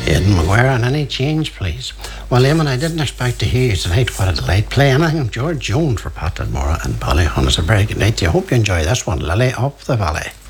Aidan Maguire, and any change, please. Well, Eamon, I didn't expect to hear you tonight. What a delight. Play anything. George Jones for Patrick Moore and Ballyhon. It's a very good night. I hope you enjoy this one. Lily up the valley.